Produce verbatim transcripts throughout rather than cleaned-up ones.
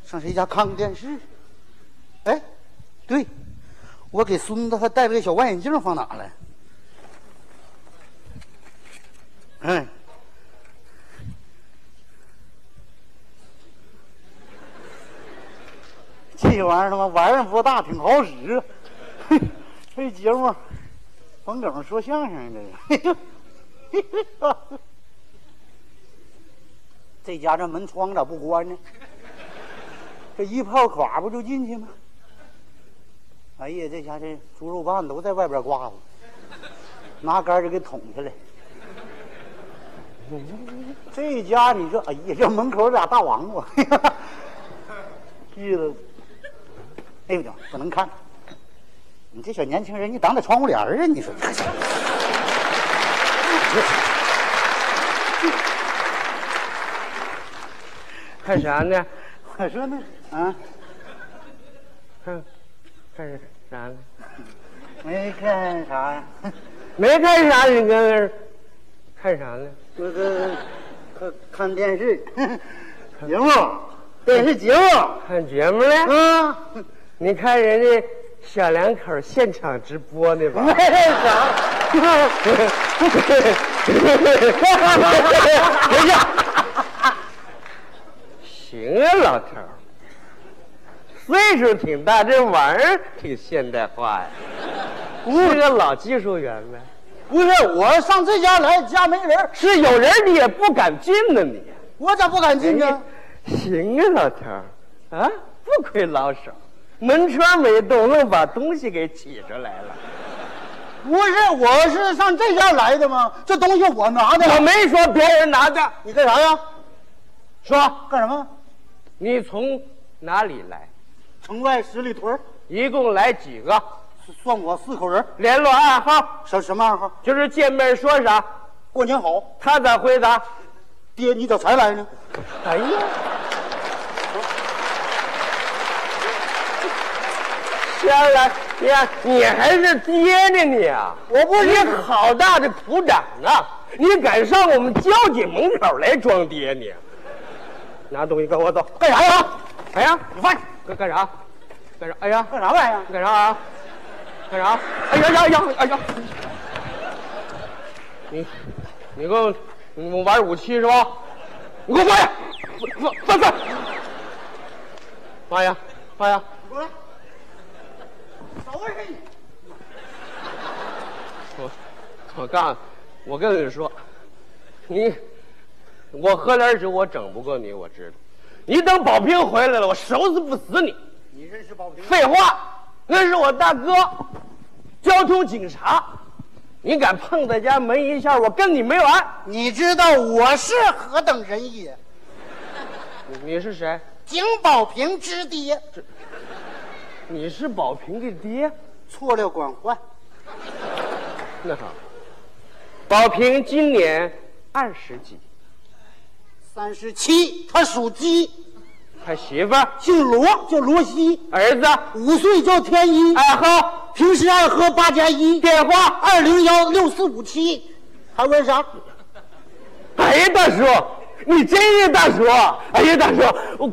上谁家看看电视？哎，对，我给孙子还带了个小望远镜，放哪了？嗯。这玩意儿他妈玩意儿不大，挺好使。这节目冯耿说相声这个。这家这门窗咋不关呢？这一炮垮不就进去吗？哎呀，这家这猪肉拌都在外边挂着，拿杆就给捅下来。这家你说，哎呀，这门口俩大王八，日子，哎呦，不能看！你这小年轻人，你挡挡窗户帘啊！你说。 看啥呢？ 我说呢，啊， 看，看啥呢？ 没看啥呀？ 没看啥，你搁那儿看啥呢？ 那个看看电视节目，电视节目， 看节目呢？ 啊， 你看人家小两口现场直播呢吧？ 没啥。 回去。行啊，老头儿，岁数挺大，这玩意儿挺现代化呀。是个老技术员呗？ 不是，我上这家来，家没人， 是有人你也不敢进呢，你。 我咋不敢进呢？ 行啊，老头儿，啊，不亏老手，门窗没动，愣把东西给起出来了。 不是，我是上这家来的吗？这东西我拿的。 我没说别人拿的。 你干啥呀？ 说干什么？ 你从哪里来？ 城外十里屯。 一共来几个？ 算我四口人。 联络暗号？ 什什么暗号？ 就是见面说啥？ 过年好。 他咋回答？ 爹，你咋才来呢？ 哎呀，下来呀，你还是爹呢你啊！ 我不是， 你好大的土长啊！你敢上我们交警门口来装爹你？拿东西跟我走， 干啥呀？ 哎呀， 你放干干啥？干啥？哎呀， 干啥玩意儿？ 干啥啊？干啥？哎呀呀呀！哎呀！你，你给我，你给我玩武器是吧？你给我放下！放放放！放下！放下！ 你过来！找我你！ 我，我告诉我跟你说，你。我喝点酒，我整不过你，我知道。你等宝平回来了，我手死不死你。 你认识宝平？ 废话，那是我大哥，交通警察。你敢碰他家门一下，我跟你没完。 你知道我是何等人也？ 你, 你是谁？ 景宝平之爹。 你是宝平的爹？ 错了，管换。 那好，宝平今年二十几。 三十七，他属鸡。 他媳妇儿姓罗，叫罗西。 儿子五岁，叫天一。 爱好平时爱喝八加一。 电话二零幺六四五七。还问啥？ 哎呀，大叔，你真是大叔！哎呀，大叔，我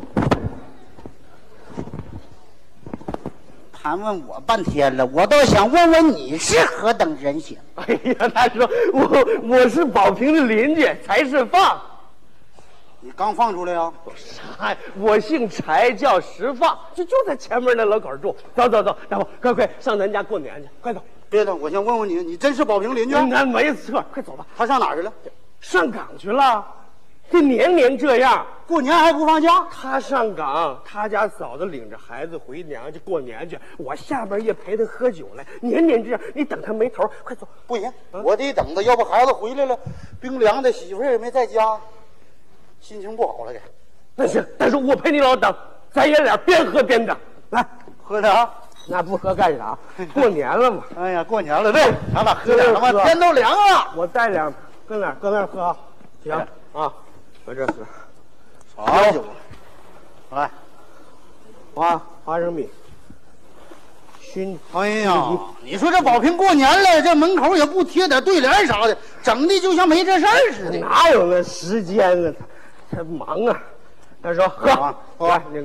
盘问我半天了，我倒想问问你是何等人选。 哎呀，大叔，我我是宝平的邻居，柴世放。 你刚放出来呀？ 啥？我姓柴，叫石放，就就在前面那楼口住。走走走，大夫，快快上咱家过年去，快走！ 别的，我想问问你，你真是宝平邻居？ 那没错，快走吧。 他上哪儿去了？ 上岗去了。这年年这样， 过年还不放假？ 他上岗，他家嫂子领着孩子回娘家过年去，我下半夜陪他喝酒来，年年这样。你等他没头，快走！ 不行，啊、我得等他，要不孩子回来了，冰凉的，媳妇儿也没在家。心情不好了，给。 那行，但是我陪你老等，咱爷俩边喝边等。来， 喝啥？ 那不喝干啥？过年了嘛。 哎呀，过年了，对，咱俩喝点吧，天都凉了。 我带两，搁哪？搁那儿喝。行啊，搁这喝。 啥酒？来， 花花生米。熏。 哎呀，你说这宝平过年了，这门口也不贴点对联啥的，整的就像没这事儿似的。 哪有那时间啊？他他忙啊。他说：“喝， 来，你。”